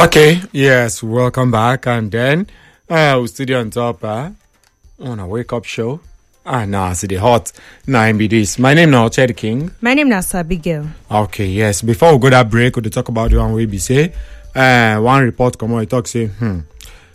Okay, yes, welcome back. And then we studio on top on a wake up show. Now see the hot 9 be this. My name now Chad King. My name is Abigail. Okay, yes. Before we go that break, we'll talk about the one way be say. One report come on, it talk say